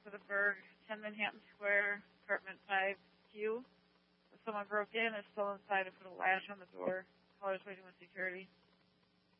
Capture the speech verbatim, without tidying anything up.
for the Berg, ten Manhattan Square, apartment five Q. Someone broke in, is still inside and put a latch on the door. Caller's waiting with security.